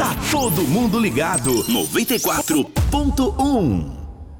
Tá todo mundo ligado. 94.1.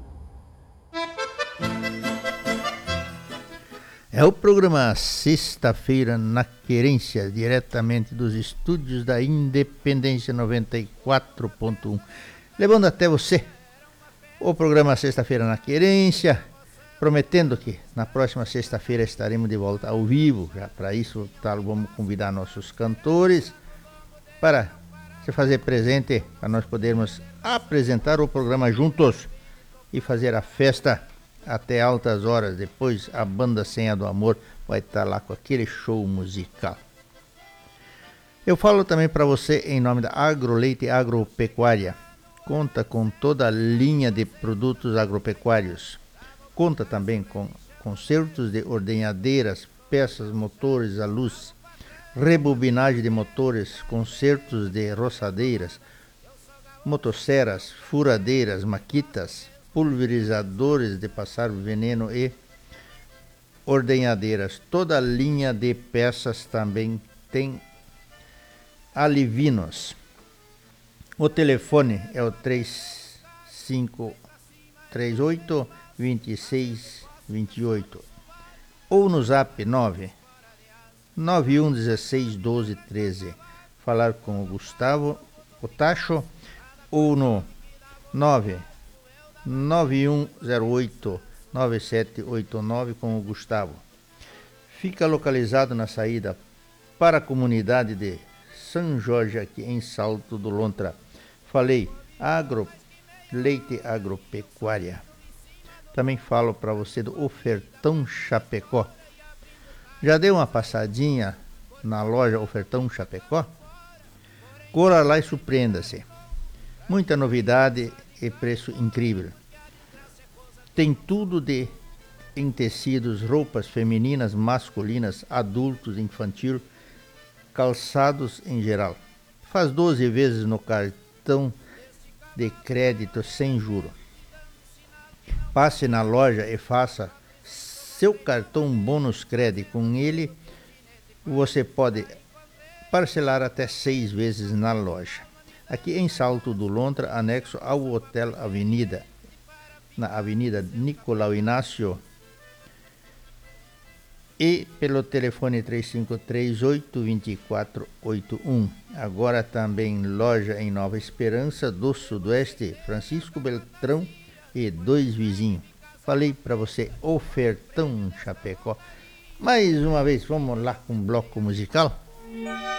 É o programa Sexta-feira na Querência, diretamente dos estúdios da Independência 94.1, levando até você o programa Sexta-feira na Querência, prometendo que na próxima sexta-feira estaremos de volta ao vivo. Já para isso, vamos convidar nossos cantores para se fazer presente, para nós podermos apresentar o programa juntos e fazer a festa até altas horas. Depois a banda Senha do Amor vai estar lá com aquele show musical. Eu falo também para você em nome da Agroleite Agropecuária. Conta com toda a linha de produtos agropecuários. Conta também com consertos de ordenhadeiras, peças, motores a luz, rebobinagem de motores, consertos de roçadeiras, motosserras, furadeiras, maquitas, pulverizadores de passar veneno e ordenhadeiras. Toda a linha de peças também tem alivinos. O telefone é o 3538-2628 ou no zap 991161213. Falar com o Gustavo Cotacho ou no 99108-9789 com o Gustavo. Fica localizado na saída para a comunidade de São Jorge, aqui em Salto do Lontra. Falei, Agroleite Agropecuária. Também falo para você do Ofertão Chapecó. Já deu uma passadinha na loja Ofertão Chapecó? Corra lá e surpreenda-se. Muita novidade e preço incrível. Tem tudo em tecidos, roupas femininas, masculinas, adultos, infantil, calçados em geral. Faz 12 vezes no cartão de crédito sem juro. Passe na loja e faça seu cartão bônus crédito. Com ele você pode parcelar até 6 vezes na loja. Aqui em Salto do Lontra, anexo ao Hotel Avenida, na Avenida Nicolau Inácio, e pelo telefone 3538-2481. Agora também loja em Nova Esperança do Sudoeste, Francisco Beltrão e 2 vizinhos. Falei para você, Ofertão Chapecó. Mais uma vez, vamos lá com um bloco musical.